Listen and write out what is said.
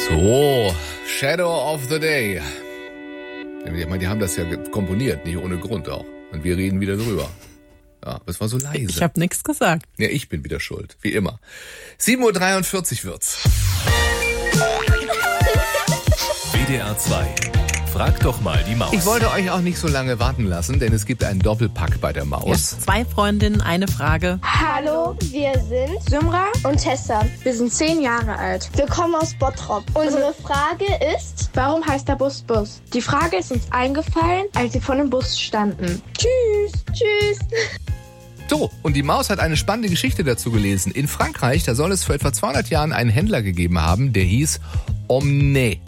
So, Shadow of the Day. Ich meine, die haben das ja komponiert, nicht ohne Grund auch. Und wir reden wieder drüber. Ja, aber es war so leise. Ich habe nichts gesagt. Ja, ich bin wieder schuld, wie immer. 7:43 Uhr wird's. WDR 2. Frag doch mal die Maus. Ich wollte euch auch nicht so lange warten lassen, denn es gibt einen Doppelpack bei der Maus. Ja, 2 Freundinnen, eine Frage. Hallo, wir sind Symra und Tessa. Wir sind 10 Jahre alt. Wir kommen aus Bottrop. Unsere Frage ist, warum heißt der Bus Bus? Die Frage ist uns eingefallen, als wir vor dem Bus standen. Tschüss. Tschüss. So, und die Maus hat eine spannende Geschichte dazu gelesen. In Frankreich, da soll es vor etwa 200 Jahren einen Händler gegeben haben, der hieß Omnet.